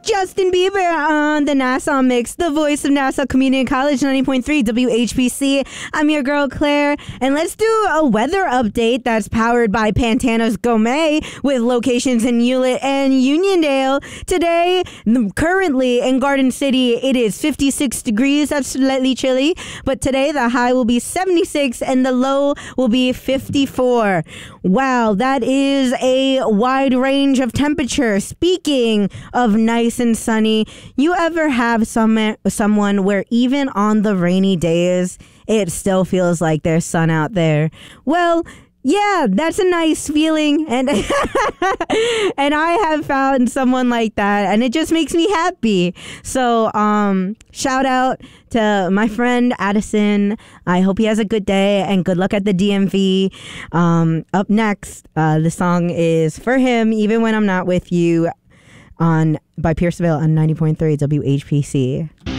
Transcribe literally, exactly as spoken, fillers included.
Justin Bieber on the Nassau Mix, the voice of Nassau Community College, ninety point three W H P C. I'm your girl, Claire, and let's do a weather update that's powered by Pantano's Gourmet with locations in Hewlett and Uniondale. Today, currently in Garden City, it is fifty-six degrees. That's slightly chilly, but today the high will be seventy-six and the low will be fifty-four. Wow, that is a wide range of temperature. Speaking of nice and sunny, you ever have some someone where even on the rainy days it still feels like there's sun out there? Well, yeah, that's a nice feeling, and and I have found someone like that, and it just makes me happy. So um shout out to my friend Addison. I hope he has a good day, and good luck at the D M V. Um up next, uh the song is For Him, Even When I'm Not With You, on by Pierceville on ninety point three W H P C.